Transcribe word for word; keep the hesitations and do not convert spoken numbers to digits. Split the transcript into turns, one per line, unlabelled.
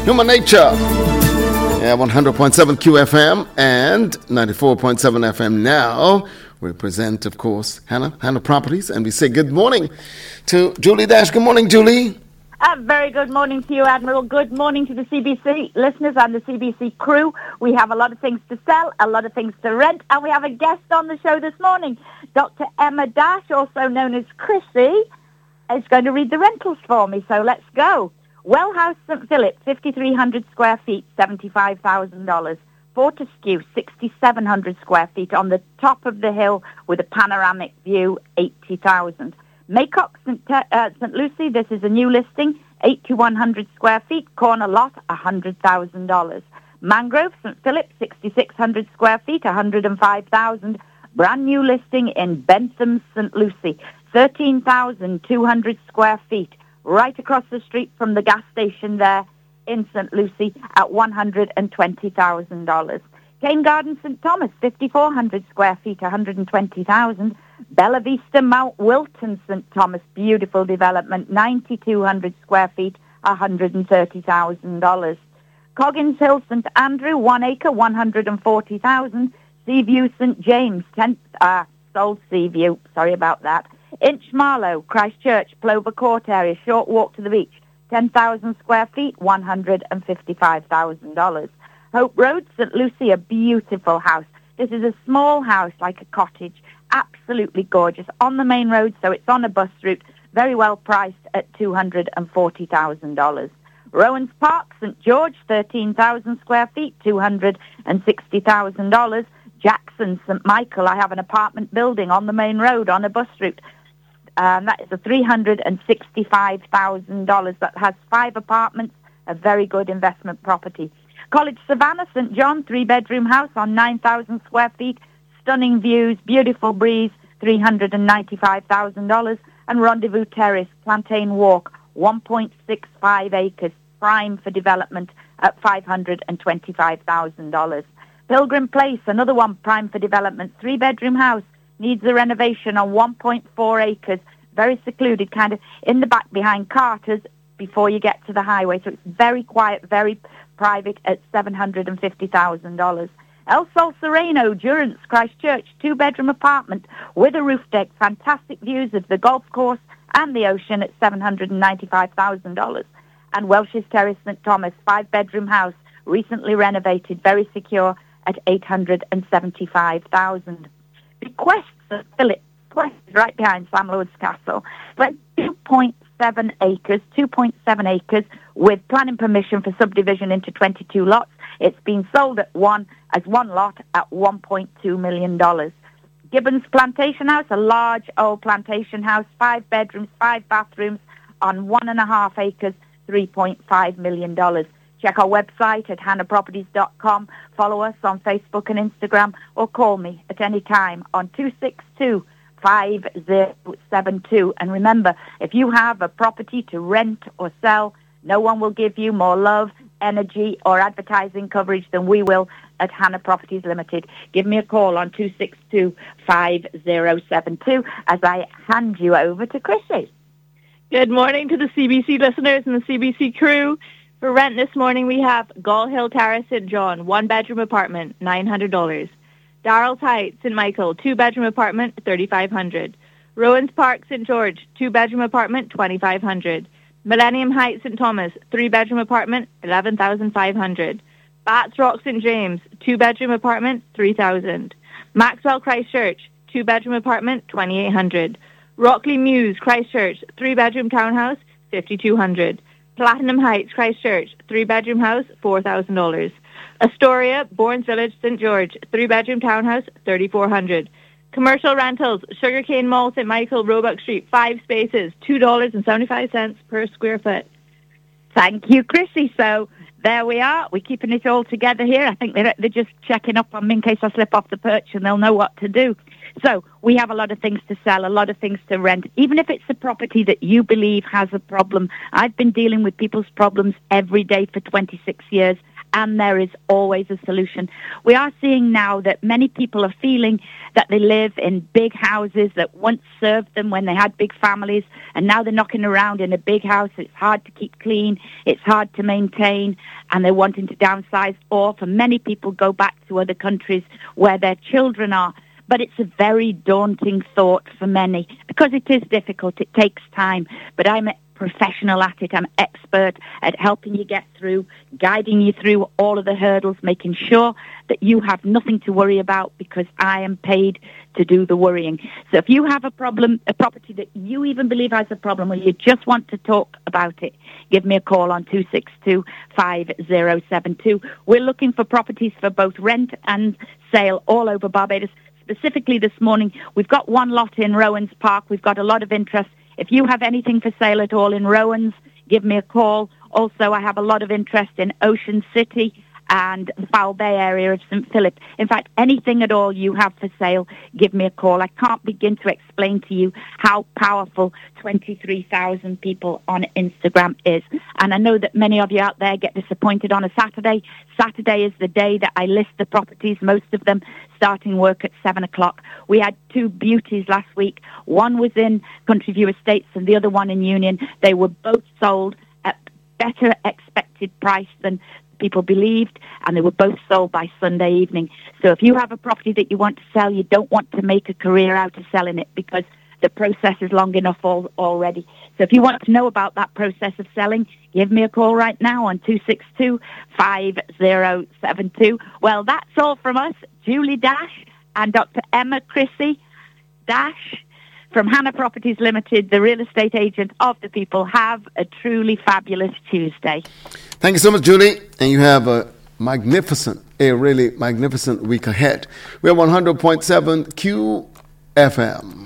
Human Nature. Yeah, one hundred point seven Q F M and ninety-four point seven F M now. We present, of course, Hannah, Hannah Properties, and we say good morning to Julie Dash. Good morning, Julie.
A very good morning to you, Admiral. Good morning to the C B C listeners and the C B C crew. We have a lot of things to sell, a lot of things to rent, and we have a guest on the show this morning. Doctor Emma Dash, also known as Chrissy, is going to read the rentals for me, so let's go. Well House, St Philip, fifty-three hundred square feet, seventy-five thousand dollars. Fortescue, sixty-seven hundred square feet on the top of the hill with a panoramic view, eighty thousand dollars. Maycock, St Uh, St Lucie, this is a new listing, eighty-one hundred square feet, corner lot, one hundred thousand dollars. Mangrove, St Philip, sixty-six hundred square feet, one hundred five thousand dollars. Brand new listing in Bentham, St Lucie, thirteen thousand two hundred square feet, right across the street from the gas station there in St Lucie at one hundred twenty thousand dollars. Cane Garden, St Thomas, fifty-four hundred square feet, one hundred twenty thousand dollars. Bella Vista, Mount Wilton, St Thomas, beautiful development, ninety-two hundred square feet, one hundred thirty thousand dollars. Coggins Hill, St Andrew, one acre, one hundred forty thousand dollars. Seaview, St James, ten, uh, sold Seaview, sorry about that. Inch Marlow, Christchurch, Plover Court area, short walk to the beach, ten thousand square feet, one hundred fifty-five thousand dollars. Hope Road, St Lucie, a beautiful house. This is a small house like a cottage, absolutely gorgeous, on the main road, so it's on a bus route, very well priced at two hundred forty thousand dollars. Rowans Park, St George, thirteen thousand square feet, two hundred sixty thousand dollars. Jackson, St Michael, I have an apartment building on the main road on a bus route. Um, that is a three hundred sixty-five thousand dollars that has five apartments, a very good investment property. College Savannah, St John, three-bedroom house on nine thousand square feet, stunning views, beautiful breeze, three hundred ninety-five thousand dollars. And Rendezvous Terrace, Plantain Walk, one point six five acres, prime for development at five hundred twenty-five thousand dollars. Pilgrim Place, another one, prime for development, three-bedroom house, needs a renovation on one point four acres, very secluded, kind of in the back behind Carter's before you get to the highway. So it's very quiet, very private at seven hundred fifty thousand dollars. El Sol Sereno, Durance, Christchurch, two-bedroom apartment with a roof deck, fantastic views of the golf course and the ocean at seven hundred ninety-five thousand dollars. And Welsh's Terrace, St Thomas, five-bedroom house, recently renovated, very secure at eight hundred seventy-five thousand dollars. Bequest, St Philip, Bequest is right behind Sam Lord's Castle, but two point seven acres, two point seven acres with planning permission for subdivision into twenty-two lots. It's been sold at one as one lot at one point two million dollars. Gibbons Plantation House, a large old plantation house, five bedrooms, five bathrooms on one and a half acres, three point five million dollars. Check our website at hannah properties dot com. Follow us on Facebook and Instagram, or call me at any time on two six two, five zero seven two. And remember, if you have a property to rent or sell, no one will give you more love, energy, or advertising coverage than we will at Hannah Properties Limited. Give me a call on two six two, five zero seven two as I hand you over to Chrissy.
Good morning to the C B C listeners and the C B C crew. For rent this morning, we have Gall Hill Terrace, St John, one-bedroom apartment, nine hundred dollars. Darrell's Heights, St Michael, two-bedroom apartment, thirty-five hundred dollars. Rowans Park, St George, two-bedroom apartment, twenty-five hundred dollars. Millennium Heights, St Thomas, three-bedroom apartment, eleven thousand five hundred dollars. Bats Rock, St James, two-bedroom apartment, three thousand dollars. Maxwell Christchurch, two-bedroom apartment, twenty-eight hundred dollars. Rockley Mews, Christchurch, three-bedroom townhouse, fifty-two hundred dollars. Platinum Heights, Christchurch, three-bedroom house, four thousand dollars. Astoria, Bournes Village, St George, three-bedroom townhouse, thirty-four hundred dollars. Commercial rentals, Sugarcane Mall, St Michael, Roebuck Street, five spaces, two dollars and seventy-five cents per square foot.
Thank you, Chrissy. So there we are. We're keeping it all together here. I think they're, they're just checking up on me in case I slip off the perch, and they'll know what to do. So we have a lot of things to sell, a lot of things to rent, even if it's a property that you believe has a problem. I've been dealing with people's problems every day for twenty-six years, and there is always a solution. We are seeing now that many people are feeling that they live in big houses that once served them when they had big families, and now they're knocking around in a big house. It's hard to keep clean, it's hard to maintain, and they're wanting to downsize, or for many people go back to other countries where their children are. But it's a very daunting thought for many because it is difficult. It takes time. But I'm a professional at it. I'm expert at helping you get through, guiding you through all of the hurdles, making sure that you have nothing to worry about because I am paid to do the worrying. So if you have a problem, a property that you even believe has a problem, or you just want to talk about it, give me a call on two six two, five zero seven two. We're looking for properties for both rent and sale all over Barbados. Specifically this morning, we've got one lot in Rowans Park. We've got a lot of interest. If you have anything for sale at all in Rowans, give me a call. Also, I have a lot of interest in Ocean City and the Foul Bay area of Saint Philip. In fact, anything at all you have for sale, give me a call. I can't begin to explain to you how powerful twenty-three thousand people on Instagram is. And I know that many of you out there get disappointed on a Saturday. Saturday is the day that I list the properties, most of them starting work at seven o'clock. We had two beauties last week. One was in Country View Estates and the other one in Union. They were both sold at better expected price than people believed, and they were both sold by Sunday evening. So if you have a property that you want to sell, you don't want to make a career out of selling it because the process is long enough al- already. So if you want to know about that process of selling, give me a call right now on two six two, five zero seven two. Well, that's all from us, Julie Dash and Doctor Emma Chrissy Dash from Hannah Properties Limited, the real estate agent of the people. Have a truly fabulous Tuesday.
Thank you so much, Julie. And you have a magnificent, a really magnificent week ahead. We have one hundred point seven Q F M.